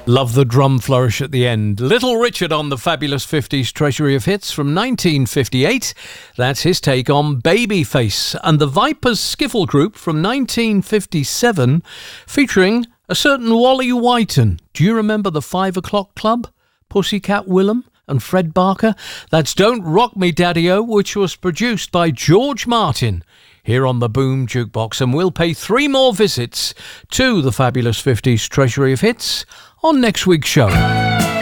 Love the drum flourish at the end. Little Richard on the Fabulous 50s Treasury of Hits from 1958. That's his take on Babyface. And the Vipers Skiffle Group from 1957 featuring a certain Wally Whiten. Do you remember the 5 O'Clock Club? Pussycat Willem and Fred Barker? That's Don't Rock Me Daddy-O, which was produced by George Martin here on the Boom Jukebox. And we'll pay 3 more visits to the Fabulous 50s Treasury of Hits on next week's show.